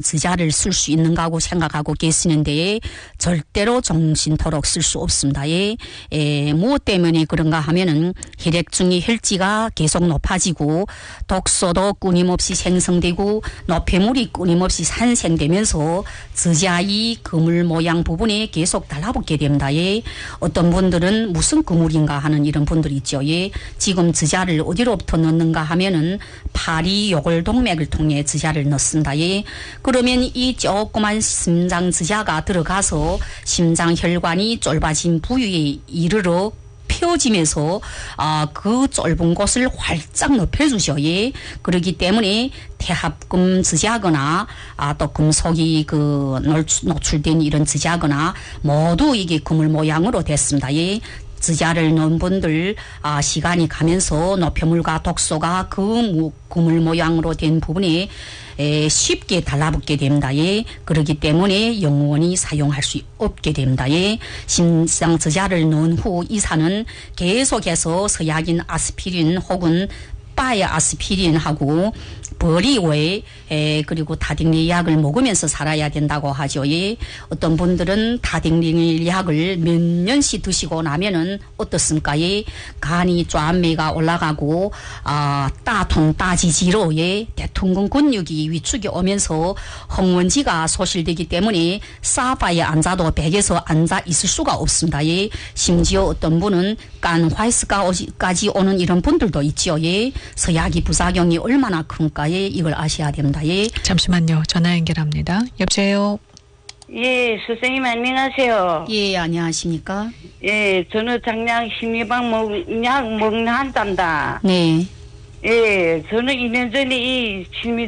저자를 쓸 수 있는가 하고 생각하고 계시는데 절대로 정신토록 쓸 수 없습니다. 무엇 때문에 그런가 하면은 혈액중의 혈지가 계속 높아지고 독소도 끊임없이 생성되고 노폐물이 끊임없이 산생되면서 저자의 그물 모양 부분에 계속 달라붙게 됩니다. 어떤 분들은 무슨 그물인가 하는 이런 분들이 있죠. 지금 저자를 어디로부터 넣는가 하면은 파리 요골동맥을 통해 저자를 넣습니다. 그러면 이 조그만 심장 저자가 들어가서 심장 혈관이 좁아진 부위에 이르러 펴지면서 그 좁은 곳을 활짝 넓혀주죠. 그렇기 때문에 태합금 저자거나 또 금속이 노출된 이런 저자거나 모두 이게 그물 모양으로 됐습니다. 저자를 넣은 분들 시간이 가면서 노폐물과 독소가 그 그물 모양으로 된 부분에 쉽게 달라붙게 됩니다. 그렇기 때문에 영원히 사용할 수 없게 됩니다. 심장 저자를 넣은 후 의사는 계속해서 서약인 아스피린 혹은 바의 아스피린하고 벌이 외에 그리고 다딩리 약을 먹으면서 살아야 된다고 하죠. 어떤 분들은 다딩리 약을 몇 년씩 드시고 나면은 어떻습니까? 간이 쫙매가 올라가고 따통 따지지로 대통근 근육이 위축이 오면서 헝먼지가 소실되기 때문에 사파에 앉아도 벽에서 앉아 있을 수가 없습니다. 심지어 어떤 분은 간 화이스까지 오는 이런 분들도 있죠. 서약이 부작용이 얼마나 큰가 이걸 아셔야 됩니다. 잠시만요. 전화 연결합니다. 여보세요. 예, 선생님 안녕하세요. 예, 안녕하십니까? 예, 저는 작년 심리방 약 먹는 한답니다. 네. 예, 저는 2년 전에 이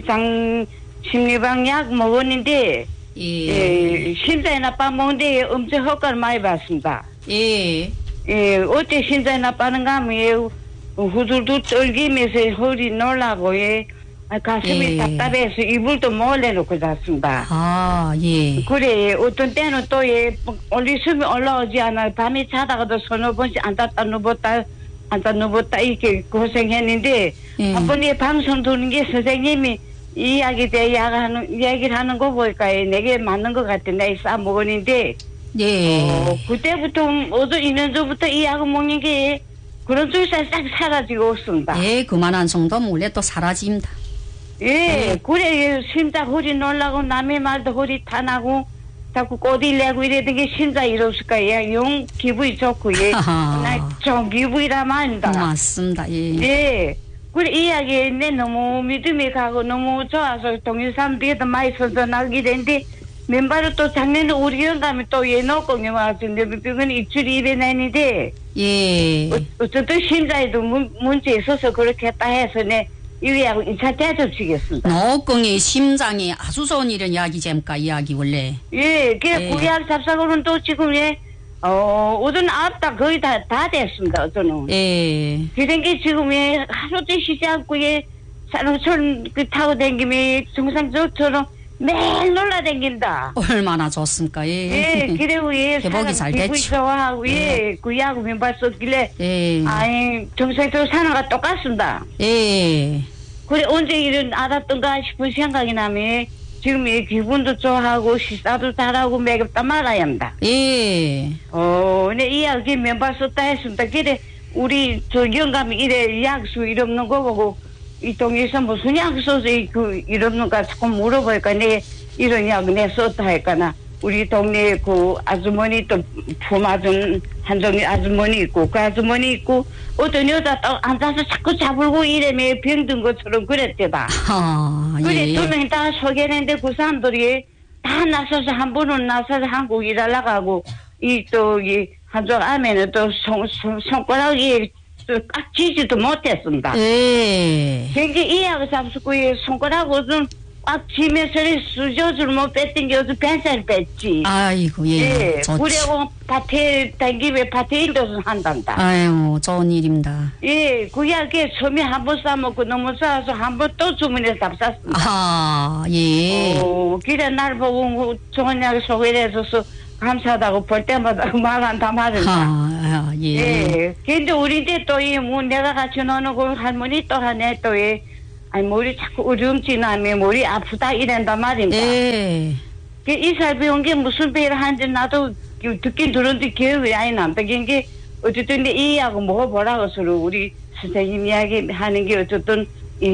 심리방 약 먹었는데 예, 심장이 나빠 먹는데 엄청 효과를 많이 봤습니다. 예. 예, 어째 심장이 나빠는가 하면 후들들 떨기면서 허리 놀라고 가슴이 답답해서 이불도 몰래놓고 잤습니다. 예. 그래, 어떤 때는 또 숨이 올라오지 않아. 밤에 자다가도 서너 번씩 앉았다 누웠다 이렇게 고생했는데 한 번에 방송 듣는 게 선생님이 이야기를 하는 거 보니까 내게 맞는 것 같아. 내가 싸 먹었는데 그때부터 2년 전부터 이 약을 먹는 게 그런 증상이 싹 사라지고 없습니다. 예, 그만한 정도면 원래 또 사라집니다. 예, 그래, 심장 허리 놀라고 남의 말도 허리 타나고 자꾸 꼬리 내고 이러던 게 심장 이랬을까. 영 기분이 좋고, 나 좀 기분이라 말입니다. 맞습니다. 예. 그래, 이야기에 내 너무 믿음이 가고 너무 좋아서 동일 사람들도 많이 선전하게 되는데 맨발로 또 작년에 우리 영감이 또 노공에 와서 병원 입출이 입에 내는데 어쨌든 심장에도 문제 있어서 그렇게 했다 해서 내 이하고 인사 대접시겠습니다. 노공의 심장이 아주 좋은 이런 이야기입니까? 이야기 원래. 예, 그 약 잡사고는 또 지금 오전 9다 거의 다 됐습니다. 저는. 그런 게 지금 하루도 쉬지 않고 산호철 타고 다니면 정상적처럼 매일 놀라댕긴다. 얼마나 좋습니까? 그리고 회복이 잘 됐죠. 좋아하고 그 약을 맨발 썼길래 정상적으로 사는 거 똑같습니다. 그래 언제 이런 알았던가 싶은 생각이 나면 지금 기분도 좋아하고 식사도 잘하고 매겹다 말아야 합니다. 근데 이 약이 맨발 썼다 했습니다. 그래 우리 저 영감이 이래 약수 이러는 거 보고 이 동네에서 무슨 약 써서 이러는가 자꾸 물어보니까 내 이런 약 내 썼다 할까나 우리 동네에 그 아주머니 또 품아준 한정이 아주머니 있고 그 아주머니 있고 어떤 여자 또 앉아서 자꾸 잡을고 이래매 병든 것처럼 그랬대다. 그래 두 명이 다 소개했는데 그 사람들이 다 나서서 한 분은 나서서 한국 일하러 가고 이 한쪽 안에는 또 손가락이 깍지지도 못했습니다. 그게 이하고 잡수고 손가락으로 좀 꽉 쥐면서 수저줄 못 뺐던 게 요즘 뱃살 뺐지. 아이고 좋지. 그리고 밭에 당기면 밭에 일도 한단다. 아유 좋은 일입니다. 그 약에 처음에 한 번 싸먹고 너무 싸서 한 번 또 주문해서 답쌌습니다. 그래 날 보고 좋은 약 소개해줘서 감사하다고 볼 때마다 말한다 말한다. 근데 우리 때 또 내가 같이 노는 그 할머니 또 하네 또 아니 머리 자꾸 우름지나며 머리 아프다 이런단 말입니다. 예. 이살병 게 무슨 배를 하는지 나도 듣긴 들었는데 기억이 아니 남다긴 게 어쨌든 이하고 먹어보라고 서로 우리 선생님 이야기하는 게 어쨌든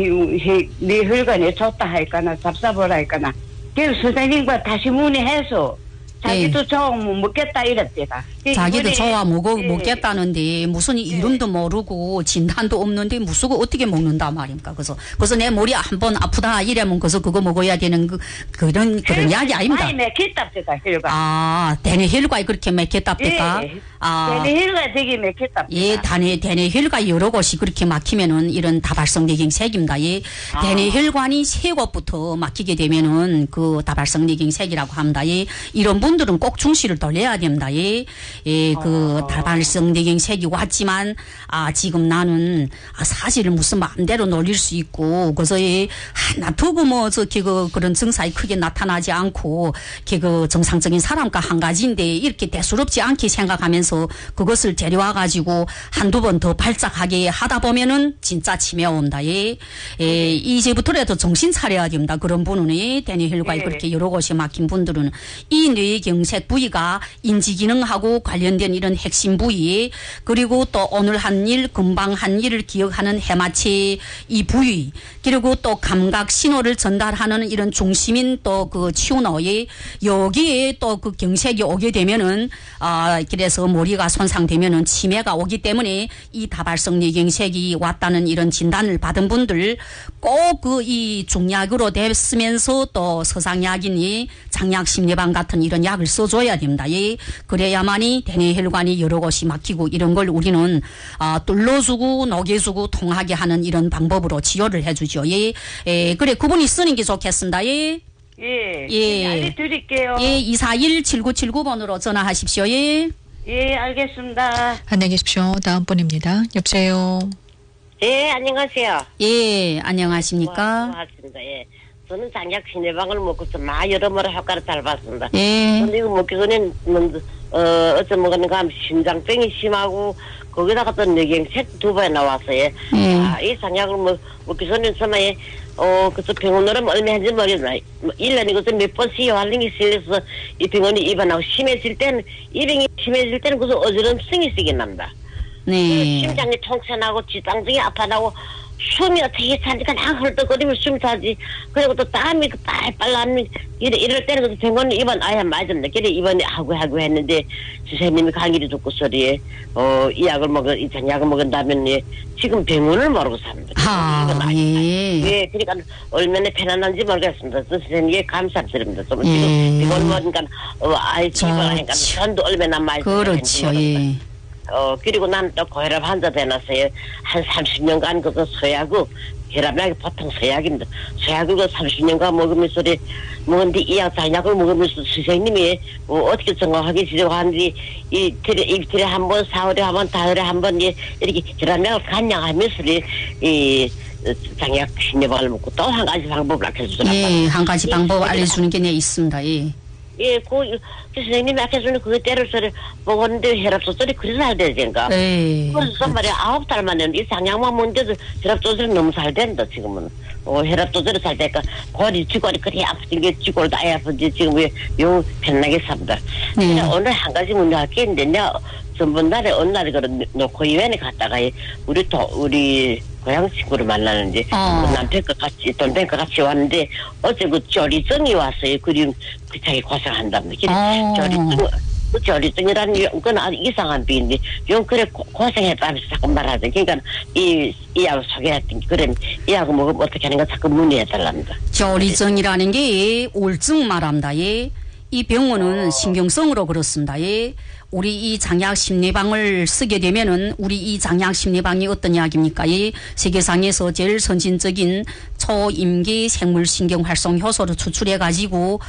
내 혈관에 좋다 할까나 잡사보라 할까나 그래서 선생님과 다시 문의해서 자기도 저 먹겠다 이랬대다. 자기도 저와 먹겠다는데 무슨 이름도 모르고 진단도 없는데 무슨 어떻게 먹는다 말입니까? 그래서 내 머리 한번 아프다 이러면 그래서 그거 먹어야 되는 그런 이야기 아닙니다. 많이 맥혔답니다 혈관. 아 대뇌 혈관이 그렇게 맥혔답니까? 예. 대뇌 혈관이 되게 맥혔답니다. 예, 대뇌 혈관이 여러 곳이 그렇게 막히면은 이런 다발성 뇌경색입니다. 예, 대뇌 혈관이 세 곳부터 막히게 되면은 그 다발성 뇌경색이라고 합니다. 예, 이런 분들은 꼭 중시를 돌려야 됩니다. 예, 그 다발성 뇌경색이 왔지만 지금 나는 사실 무슨 마음대로 놀릴 수 있고 그래서 하나 두고 뭐 저기 그런 증상이 크게 나타나지 않고 그 정상적인 사람과 한 가지인데 이렇게 대수롭지 않게 생각하면서 그것을 데려와 가지고 한두 번 더 발작하게 하다 보면은 진짜 치매 옵니다. 예, 이제부터라도 정신 차려야 됩니다. 그런 분은 대뇌 혈관이 그렇게 여러 곳이 막힌 분들은 이 뇌경색 부위가 인지기능하고 관련된 이런 핵심 부위 그리고 또 오늘 한 일 금방 한 일을 기억하는 해마체 이 부위 그리고 또 감각 신호를 전달하는 이런 중심인 또 그 치우노에 여기에 또 그 경색이 오게 되면은 그래서 머리가 손상되면은 치매가 오기 때문에 이 다발성 뇌경색이 왔다는 이런 진단을 받은 분들 꼭 그 이 중약으로 됐으면서 또 서상약이니 장약심리방 같은 이런 약을 써줘야 됩니다. 예, 그래야만이 대뇌 혈관이 여러 곳이 막히고 이런 걸 우리는 뚫어주고 녹여주고 통하게 하는 이런 방법으로 치료를 해주죠. 예, 그래 그분이 쓰는 게 좋겠습니다. 예. 예. 알려드릴게요. 예, 241-7979번으로 전화하십시오. 예. 예, 알겠습니다. 안녕히 계십시오. 다음 분입니다. 여보세요. 예, 안녕하세요. 예, 안녕하십니까. 고맙습니다. 예. 저는 장약 신예방을 먹고서 여러모로 효과를 잘 봤습니다. 예. 근데 이거 먹기 전에, 어쩜 먹었는가 하면 심장병이 심하고, 거기다가 또 뇌경색 2번 나왔어요. 이 장약을 먹기 전에 정말, 그래서 병원으로 얼마 한지 모르겠어요. 1년에 그래서 몇 번씩 활링이 실려서 이 병원이 입원하고 심해질 때는, 이 병이 심해질 때는 그래서 어지럼증이 세게 납니다. 네. 심장이 통쾌나고 지장증이 아파나고 숨이 어떻게 차니까 나 헐떡거리면 숨이 차지. 그리고 또 땀이 빨빨 나면 이럴 때는 그래서 병원 입원 아예 맞았네. 그래 입원에 하고 했는데 선생님이 강의를 듣고 소리에 이 약을 이 약을 먹은다면 지금 병원을 모르고 삽니다. 예. 그러니까 얼마나 편안한지 모르겠습니다. 선생님께 감사드립니다. 좀 지금 병원 먹으니까 입원하니까 전도 얼마나 많이 그렇죠. 예. 그리고 난 또 고혈압 환자 되놨어요. 한 30년간 그거 소약고 혈압약이 보통 소약입니다. 소약을 30년간 먹으면서 먹은데 이 약 장약을 먹으면서 선생님이 어떻게 정확하게 지적하는지 이틀에 한 번, 4월에 한 번, 5월에 한 번 이렇게 혈압약을 간량하면서 이 장약 신여방을 먹고 또 한 가지 방법을 알려주더라고요. 예, 한 가지 방법 알려주는 게 있습니다. 예. 예, 그 선생님이 아껴주는 그대로 소리 먹었는데 혈압 조절이 그래서 잘 되니까. 그래서 말이야 9달 만에 이 장약만 먹는데도 혈압 조절이 너무 잘 된다 지금은. 혈압 조절이 잘 되니까 쥐골이 그리 아프진 게 쥐골도 아예 아픈지 지금 요 편하게 삽니다. 오늘 한 가지 문제할 게 있는데 내가 전번날에 어느 날에 놓고 의원에 갔다가 우리 고향 친구를 만나는데 그 남편과 같이 동생과 같이 왔는데 어제 그 조리증이 왔어요. 그리고 그 자기 고생한답니다. 조리증이라는 건 아주 이상한病인데 용 그래 고생했다면서 자꾸 말하죠. 그러니까 이 약을 소개했더니 그럼 이 약을 먹으면 어떻게 하는 거 자꾸 문의해달랍니다. 조리증이라는 게 우울증 말합니다. 예. 이 병원은 신경성으로 그렇습니다. 예. 우리 이 장약 심리방을 쓰게 되면은 우리 이 장약 심리방이 어떤 약입니까? 이 세계상에서 제일 선진적인 초임기 생물신경 활성 효소를 추출해 가지고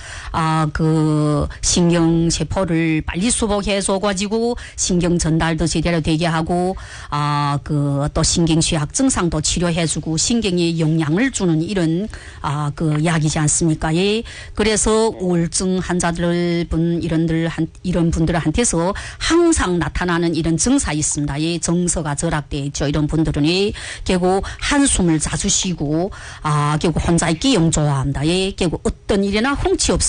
그 신경 세포를 빨리 수복해 줘 가지고 신경 전달도 제대로 되게 하고 그 또 신경 취약 증상도 치료해 주고 신경에 영향을 주는 이런 그 약이지 않습니까? 예. 그래서 우울증 환자들 이런 분들한테서 하면서 항상 나타나는 이런 증상이 있습니다. 이 정서가 절약되어 있죠. 이런 분들은 결국 한숨을 자주 쉬고 결국 혼자 있기 영 좋아합니다. 결국 어떤 일이나 흥치 없이